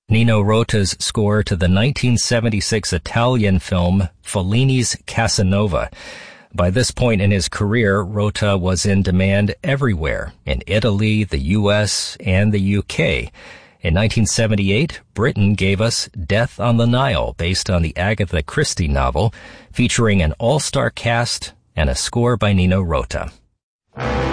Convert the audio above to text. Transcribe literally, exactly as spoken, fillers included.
Nino Rota's score to the nineteen seventy-six Italian film Fellini's Casanova. By this point in his career, Rota was in demand everywhere, in Italy, the U S, and the U K. In nineteen seventy-eight, Britain gave us Death on the Nile, based on the Agatha Christie novel, featuring an all-star cast and a score by Nino Rota.